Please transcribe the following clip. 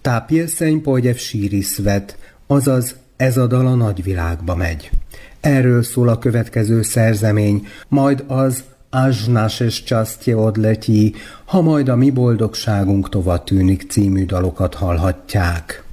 Ta pieseň pôjde v šíri svet, azaz ez a dal a nagyvilágba megy. Erről szól a következő szerzemény, majd az Až naše šťastie odletí, ha majd a mi boldogságunk tova tűnik című dalokat hallhatják.